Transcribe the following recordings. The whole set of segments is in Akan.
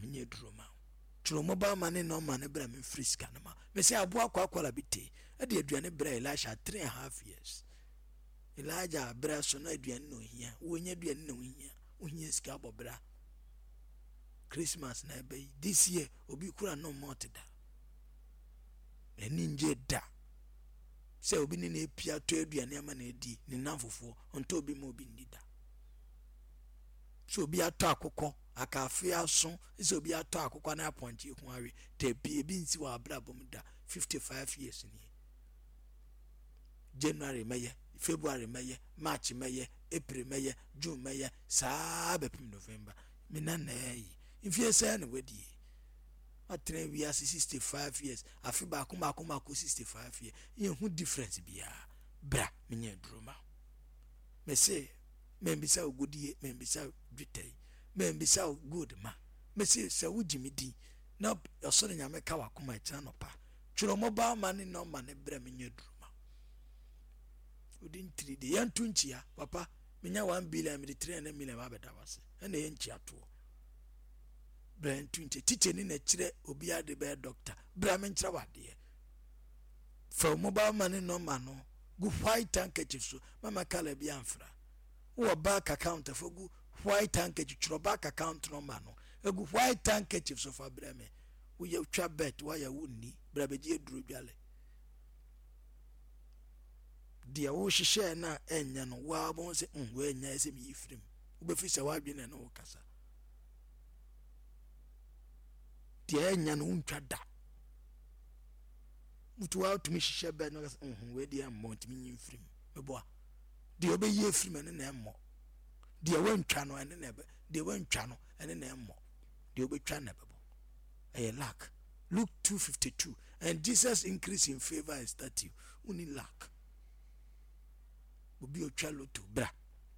menye droma chiro mobile money no man bra me free scan ma me say aboa kwakwala bite e de aduane bra Elisha 3.5 years Elijah bra so na aduane no hia wonya aduane no hia wohia sika abobra Christmas na be this year obi kura no mount da eni nje da se obi ni na pia to aduane ama na edi ni nanfofo onto obi ma obi ndida so obi ato akokɔ akafe aso se obi ato akokɔ na aponchi hu awe te bi ebi nsi wa abra bom da 55 years ni January meye February meye March meye April meye June meye saa bepim November mina na yi ifie say na wedi atre we are 65 years afi ba kuma 65 years ye hu difference bia bra menye droma me say membisa ogudie membisa dwetai membisa good ma me say se wugimidi na osoro nyame ka wakoma kira no pa twiro mobile money no ma ne bra menye droma udin 3 de yantu nchia papa menya 1 billion me 3 million ma beda wase ene ye nchia to Brian 20 teacher ni na kire obi ade be doctor bra me nkira wade for mobile money no ma no go white handkerchief so mama kala bi amfra wo bank account for go white handkerchief tro bank account no ma no egu white handkerchief so for bra me wo ye twa bet wa ya wonni bra be je duro dwale dia wo hihye na enya no wa bon se wo enya ese mi yifrim wo be fi se wa dwene no kasa dia enya no untwa da mutu wa tumi hihye bet no kasa we dia mont mi yifrim meboa dia obeyi efrim ene na emmo dia wantwa no ene na ebe dia wantwa no ene na emmo dia obetwa na bebo e lack Luke 2:52 and Jesus increase in favor is 30 uni lack obi otwa loto bra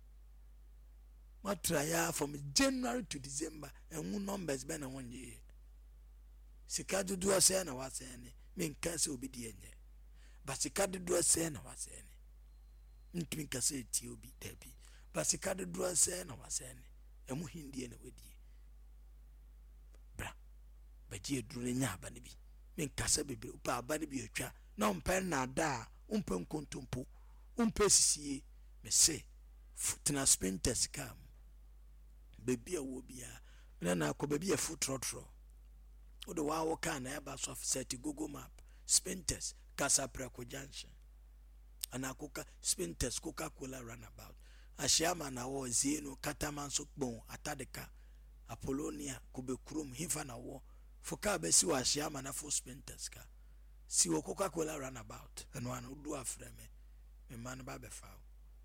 matraya from January to December enwu numbers be na wonye sika dudu ase na wasene me nka se obi die nye ba sika dudu ase na wasene ntumi ka se ti obi dabi ba sika dudu ase na wasene emu hindie na wedie bra ba ji eduru nya aba ne bi me nka se bebre pa aba ne bi atwa na ompen na da ompe nkontompo umpe sisie me se tena spintes kam bebi a wo bia na ko bebi a futrotro o de wa wo kan na eba so set Google map spintes Casapreco junction anakoka spintes Coca-Cola runabout ashiama na wo zeno kataman so gbon atadeka Apollonia kubekrum hifa na wo foka be si wa ashiama na fo spintes ka si wo Coca-Cola runabout eno anu do afreme me man ba be fa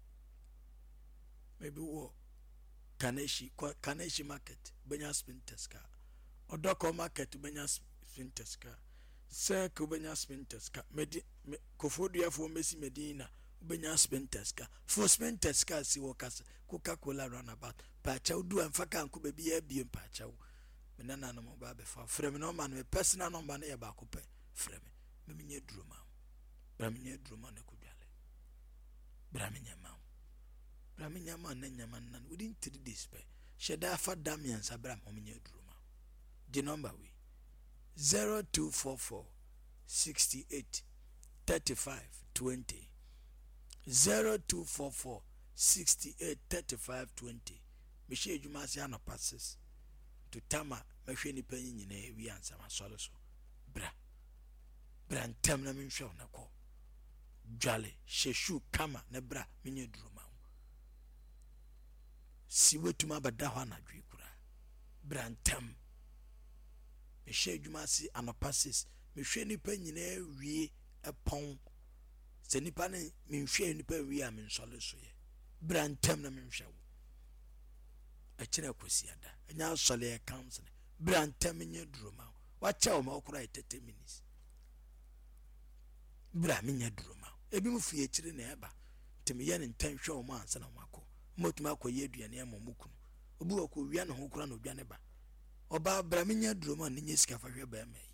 maybe wo Kaneshi market benya spintes ka Odoko market benya spintes ka se ko benya spintes ka medi Kofodia fo mesi Medina benya spintes ka fo spintes ka si wo kasa Coca-Cola runabout pa cha udu amfaka nko be bia biem pa cha wo me nana no ba be fa frame no man me personal number na ye ba ko pe frame me menye droma ba menye droma na ko dwale Braminyama na nyaman within 3 days pe sheda fa Damian sabram omenye druma the number we 0244 68 35 20 0244 68 35 20 mishe ejuma se anopasses to tama mehwe ni panyi nyina wi ansa masole so bra ntem na menhwe na ko dwale sheshu kama na bra menye druma si wetuma bada ho na dwi kura brantam me hye adwuma si anopasses me hwe nipa nyina wie epon se nipa ne me hwe nipa wie a me nsole so ye brantam na me hwe wo a kire kwasiada anya sole e council brantam nye druma wa cha o ma okura 30 minutes bra me nya druma ebi mu fie kire na eba temi ye ne ntanhwe o ma ansa na mako motuma akoye aduane amomukunu obi wako wia ne ho kura na odwane ba oba bra menya droma ne nya sika fahwe ba mai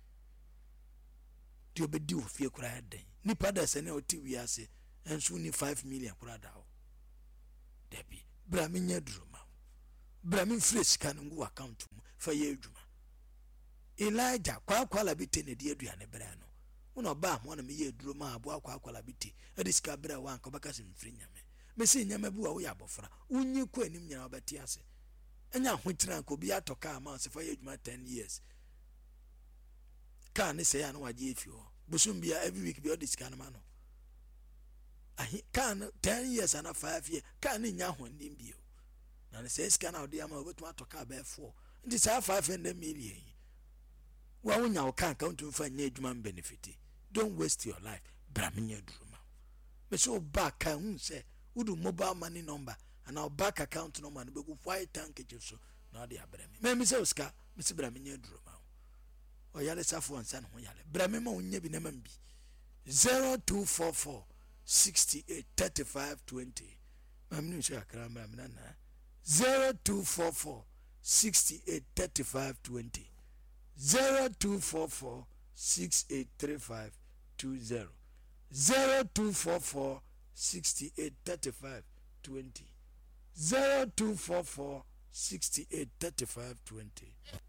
ti obedi wo fie kura den nipa da se ne oti wiase enso ni 5 million kura da ho debi bra menya droma Bramin fresh can go account for ye juma. Elijah kwa biti ne die aduane bra no. Una ba mo na me ye duro ma abo kwa biti. E diska bra wan ko baka se mfiri nyame. Me se nyame bu a wo ya bofra. Unyi ko anim nyina obati ase. Enya ho tira ko bi atoka ma se for ye juma 10 years. Ka ne se ya no waje efi ho. Busum bia every week bi o diska no ma no. Ahi kan 10 years and 5 years kan nya ho ndim bio. Na ne se sika na odi ama obetu atoka ba 4. Ndi sa 500 million. Wa wonya wo kan account mfa nya adwuma benefit. Don't waste your life. Braminya druma. Me so back kan hu se udu mobile money number and our bank account number no be go white tank so na odi abrami. Me se uska me se braminya druma. O yale safo ansa no yale. Brami ma wonya bi na mam bi. 0244 68 35 20. Mamnu so akra mra na 0244 68 35 20. 0244 6835 20. 0244 68 35 20. 0244 68 35 20.